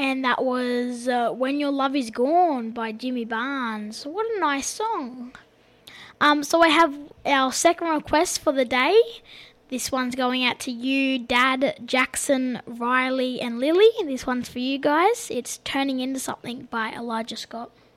and that was When Your Love Is Gone by Jimmy Barnes. What a nice song. So I have our second request for the day. This one's going out to you, Dad, Jackson, Riley and Lily. This one's for you guys. It's Turning Into Something by Elijah Scott.